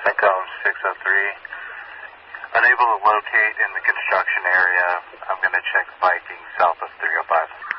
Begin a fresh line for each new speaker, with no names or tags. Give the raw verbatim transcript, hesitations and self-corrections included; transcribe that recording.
Syncom six oh three. Unable to locate in the construction area. I'm going to check Viking south of three oh five.